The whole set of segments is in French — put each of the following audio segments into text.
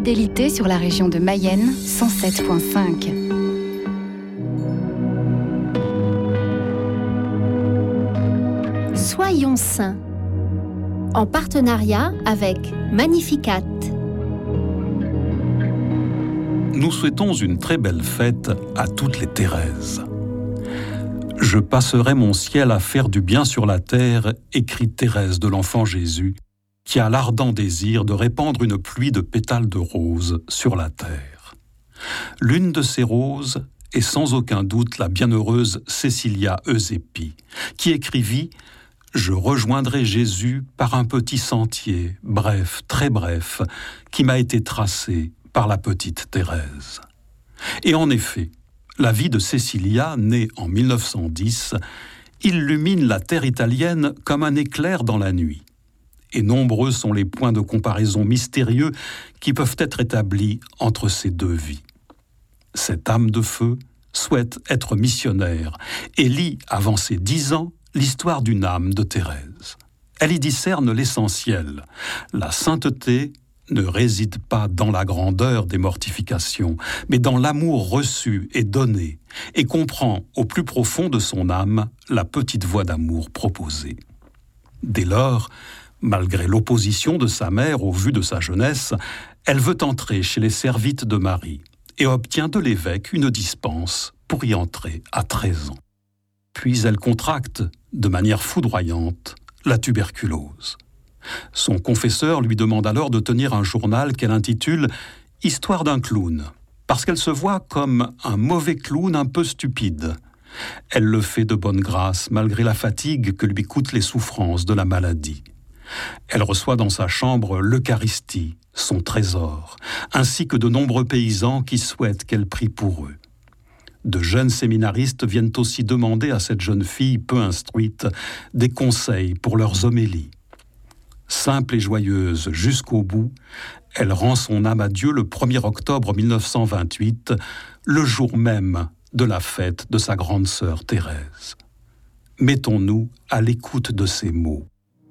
fidélité sur la région de Mayenne, 107.5. Soyons saints, en partenariat avec Magnificat. Nous souhaitons une très belle fête à toutes les Thérèses. Je passerai mon ciel à faire du bien sur la terre, écrit Thérèse de l'Enfant Jésus, qui a l'ardent désir de répandre une pluie de pétales de roses sur la terre. L'une de ces roses est sans aucun doute la bienheureuse Cecilia Eusepi, qui écrivit « Je rejoindrai Jésus par un petit sentier, bref, très bref, qui m'a été tracé par la petite Thérèse. » Et en effet, la vie de Cecilia, née en 1910, illumine la terre italienne comme un éclair dans la nuit. Et nombreux sont les points de comparaison mystérieux qui peuvent être établis entre ces deux vies. Cette âme de feu souhaite être missionnaire et lit, avant ses 10 ans, l'histoire d'une âme de Thérèse. Elle y discerne l'essentiel. La sainteté ne réside pas dans la grandeur des mortifications, mais dans l'amour reçu et donné, et comprend au plus profond de son âme la petite voie d'amour proposée. Dès lors, malgré l'opposition de sa mère au vu de sa jeunesse, elle veut entrer chez les servites de Marie et obtient de l'évêque une dispense pour y entrer à 13 ans. Puis elle contracte, de manière foudroyante, la tuberculose. Son confesseur lui demande alors de tenir un journal qu'elle intitule « Histoire d'un clown », parce qu'elle se voit comme un mauvais clown un peu stupide. Elle le fait de bonne grâce, malgré la fatigue que lui coûtent les souffrances de la maladie. Elle reçoit dans sa chambre l'Eucharistie, son trésor, ainsi que de nombreux paysans qui souhaitent qu'elle prie pour eux. De jeunes séminaristes viennent aussi demander à cette jeune fille peu instruite des conseils pour leurs homélies. Simple et joyeuse jusqu'au bout, elle rend son âme à Dieu le 1er octobre 1928, le jour même de la fête de sa grande sœur Thérèse. Mettons-nous à l'écoute de ces mots.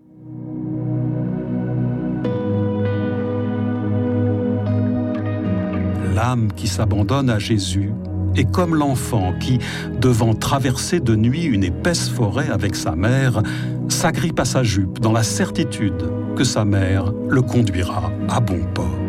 L'âme qui s'abandonne à Jésus est comme l'enfant qui, devant traverser de nuit une épaisse forêt avec sa mère, s'agrippe à sa jupe dans la certitude que sa mère le conduira à bon port.